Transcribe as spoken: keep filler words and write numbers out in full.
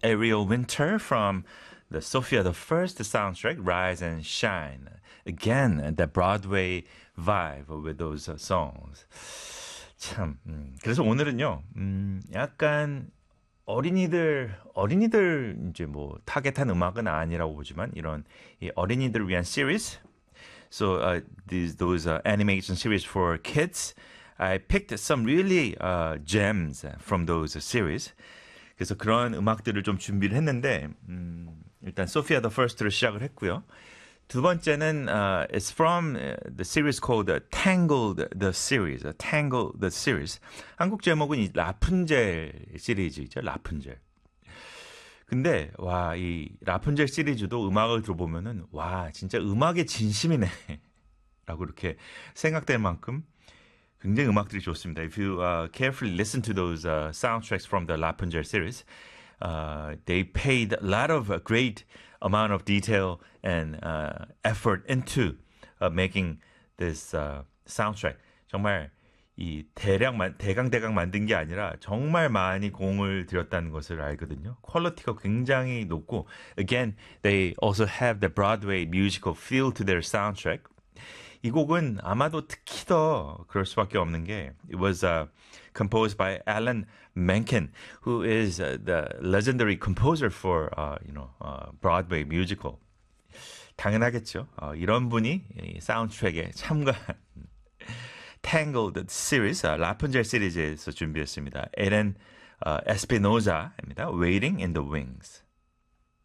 Ariel Winter from the Sophia the First soundtrack, Rise and Shine. Again, the Broadway vibe with those uh, songs. 참, 음, 그래서 오늘은요, 음, 약간 어린이들, 어린이들 이제 뭐 타겟한 음악은 아니라고 보지만 이런 이 어린이들을 위한 series. So uh, these those uh, animation series for kids. I picked some really uh, gems from those series. 그래서 그런 음악들을 좀 준비를 했는데 음, 일단 Sophia the First로 시작을 했고요. 두 번째는 uh, it's from the series called Tangled the series. Tangled the series. 한국 제목은 이 라푼젤 시리즈죠. 라푼젤. 근데 와, 이 라푼젤 시리즈도 음악을 들어보면은 와, 진짜 음악의 진심이네. 라고 이렇게 생각될 만큼 굉장히 음악들이 좋습니다. If you uh, carefully listen to those uh, soundtracks from the Rapunzel series, uh, they paid a lot of uh, great amount of detail and uh, effort into uh, making this uh, soundtrack. 정말 이 대량 대강대강 만든 게 아니라 정말 많이 공을 들였다는 것을 알거든요. 퀄리티가 굉장히 높고, again, they also have the Broadway musical feel to their soundtrack. 이 곡은 아마도 특히 더 그럴 수밖에 없는 게 it was uh, composed by Alan Menken, who is uh, the legendary composer for uh, you know uh, Broadway musical. 당연하겠죠. 어, 이런 분이 이 사운드트랙에 참가한 Tangled series, uh, 라푼젤 시리즈에서 준비했습니다. 에렌 uh, 에스피노자입니다. Waiting in the Wings.